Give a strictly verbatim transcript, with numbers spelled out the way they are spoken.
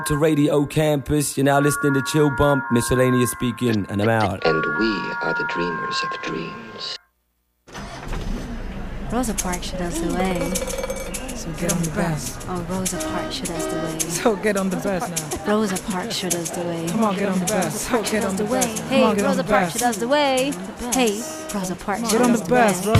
To Radio Campus, you're now listening to Chill Bump, Miscellaneous speaking, and I'm out. And we are the dreamers of dreams. Rosa Parks should us the way. So get on the bus. Oh, Rosa Parks should us the way. So get on the bus now. Rosa Parks should us the way. Come on, get on the bus. So get on the bus. Hey, Rosa Parks should us the way. Hey, Rosa Parks get on the bus, bro.